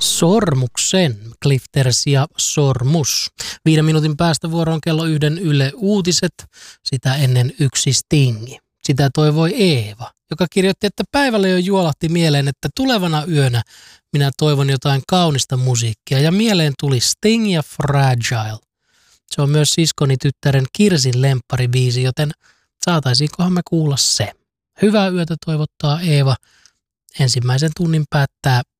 Sormuksen, Clifters ja Sormus. 5 minuutin päästä vuoroon kello 1 Yle Uutiset, sitä ennen yksi Stingi. Sitä toivoi Eeva, joka kirjoitti, että päivällä jo juolahti mieleen, että tulevana yönä minä toivon jotain kaunista musiikkia. Ja mieleen tuli Sting ja Fragile. Se on myös siskoni tyttären Kirsin lempparibiisi, joten saataisiinkohan me kuulla se. Hyvää yötä toivottaa Eeva. Ensimmäisen tunnin päättää